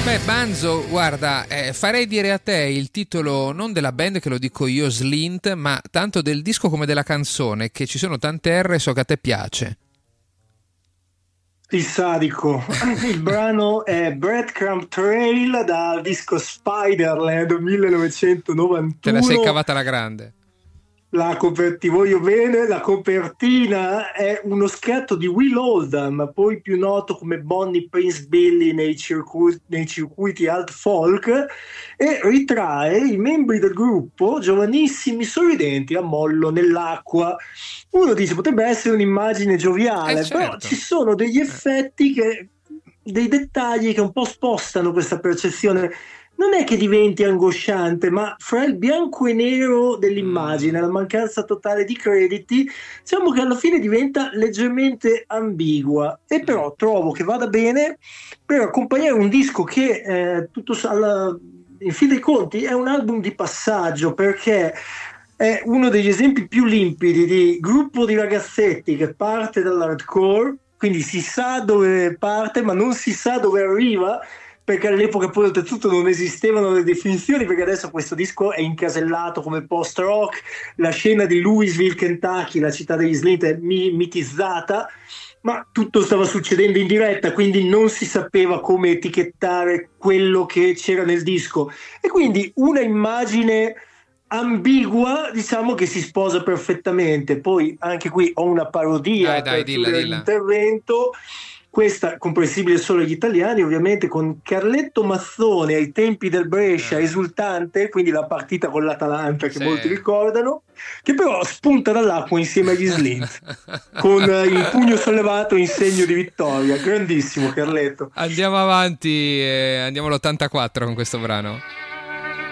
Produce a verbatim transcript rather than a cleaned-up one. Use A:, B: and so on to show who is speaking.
A: Beh, Banzo, guarda, eh, farei dire a te il titolo non della band, che lo dico io, Slint, ma tanto del disco come della canzone, che ci sono tante R e so che a te piace.
B: Il sadico. Il brano è Breadcrumb Trail dal disco Spiderland
A: Te la sei
B: millenovecentonovantuno.
A: cavata alla grande.
B: La coper- ti voglio bene, la copertina è uno scatto di Will Oldham, poi più noto come Bonnie Prince Billy nei, circu- nei circuiti alt folk, e ritrae i membri del gruppo giovanissimi sorridenti a mollo nell'acqua. Uno dice potrebbe essere un'immagine
A: Eh
B: gioviale, però
A: certo.
B: ci sono degli
A: Eh.
B: effetti che, dei dettagli che un po' spostano questa percezione. Non è che diventi angosciante, ma fra il bianco e nero
A: Mm.
B: dell'immagine, la mancanza totale di crediti, diciamo che alla fine diventa leggermente ambigua. E
A: Mm.
B: però trovo che vada bene per accompagnare un disco che, eh, tutto alla- in fin dei conti, è un album di passaggio, perché è uno degli esempi più limpidi di gruppo di ragazzetti che parte dall'hardcore, quindi si sa dove parte, ma non si sa dove arriva, perché all'epoca poi oltretutto non esistevano le definizioni, perché adesso questo disco è incasellato come post rock, la scena di Louisville, Kentucky, la città degli Slint, è mi- mitizzata, ma tutto stava succedendo in diretta, quindi non si sapeva come etichettare quello che c'era nel disco, e quindi una immagine ambigua, diciamo, che si sposa perfettamente. Poi anche qui ho una
A: Dai,
B: parodia
A: dai,
B: per
A: dilla,
B: chiudere
A: dilla.
B: l'intervento, questa comprensibile solo agli italiani, ovviamente, con Carletto Mazzone ai tempi del Brescia
A: Ah,
B: esultante, quindi la partita con l'Atalanta che
A: sì.
B: molti ricordano, che però spunta dall'acqua insieme agli Slint con eh, il pugno sollevato in segno di vittoria. Grandissimo Carletto.
A: Andiamo avanti, eh, andiamo all'ottantaquattro con questo brano.